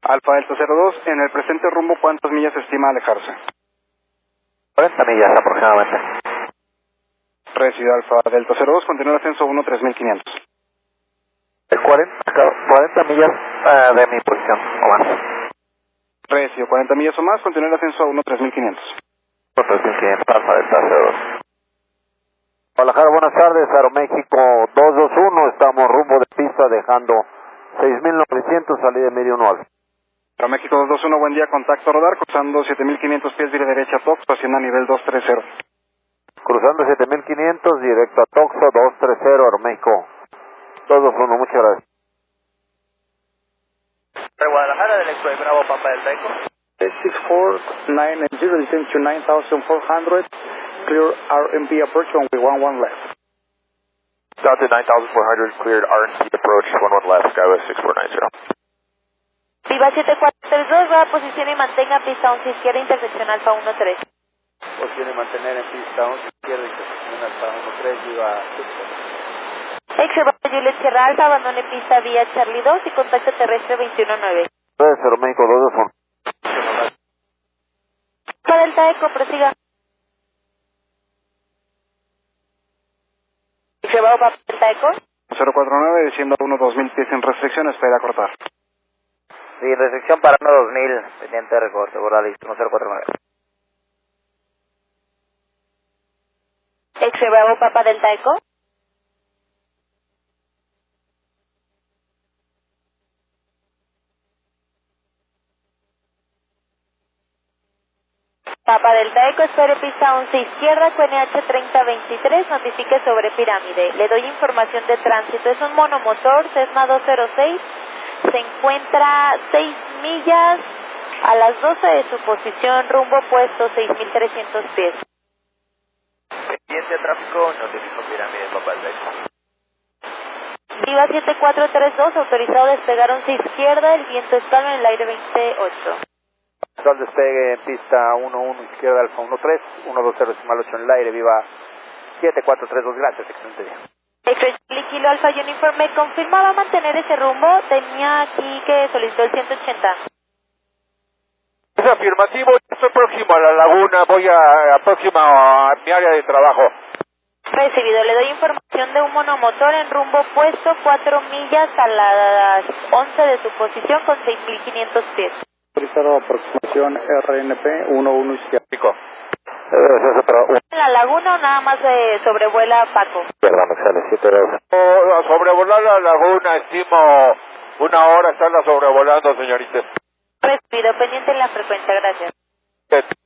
Alfa Delta 02, en el presente rumbo, ¿cuántas millas estima alejarse? 40 millas aproximadamente. Recibido Alfa Delta 02, continúa el ascenso 13500. 40 millas de mi posición, o más. Recibido 40 millas o más, continúa el ascenso a 13500. 13500, Alfa Delta 02. Guadalajara, buenas tardes, Aeroméxico 221, estamos rumbo de pista dejando 6900, salida de medio 1 Aeroméxico 221, buen día, contacto radar, cruzando 7500 pies, vía derecha, Toxo, haciendo a nivel 230. Cruzando 7500, directo a Toxo, 230, Aeroméxico 221, muchas gracias. Guadalajara, del Expo de Bravo, Papa del Teco. 6490, descend to 9400, clear RMP approach, runway 11 left. Delta 9400, cleared RNC approach, 11 left, Skywest 6490. Viva 7432, va a posición y mantenga pista 11 izquierda, intersección Alfa 13. Posición y mantener en pista 11 izquierda, intersección Alfa 13, viva 7432. Expo Juliet Sierra Alfa, abandone pista vía Charlie 2 y contacto terrestre 219. Aeroméxico 221. Para Delta Eco, prosiga. Expo para Delta Eco. 049, desciendo a 2000 pies en restricción, espera cortar. Sí, restricción para 2000, pendiente de recorte, borda listo, 1049. Expo Papa Delta Eco. Papa Delta Eco, espere pista 11 izquierda, QNH 3023, notifique sobre pirámide. Le doy información de tránsito, es un monomotor Cessna 206, se encuentra 6 millas a las 12 de su posición, rumbo opuesto 6300 pies. Pendiente de tráfico, notifico pirámide, Papa del Teco. Viva 7432, autorizado despegar 11 izquierda, el viento estable en el aire 28. Actual despegue en pista 11 izquierda, Alfa 13, 120 decimal 8 en el aire, viva 7432, gracias, excelente día. Excelente Kilo Alfa Uniform, ¿me confirmaba mantener ese rumbo? Tenía aquí que solicitó el 180. Es afirmativo, estoy próximo a la laguna, voy próximo a mi área de trabajo. Recibido, le doy información de un monomotor en rumbo opuesto, 4 millas a las 11 de su posición con 6500 pies. Autorizado aproximación RNP 11 izquierda. ¿En la laguna o nada más sobrevuela Paco? Perdón, sale 72. Sobrevolar la laguna, estimo 1 hora estarla sobrevolando, señorita. Recibido, pendiente en la frecuencia, gracias.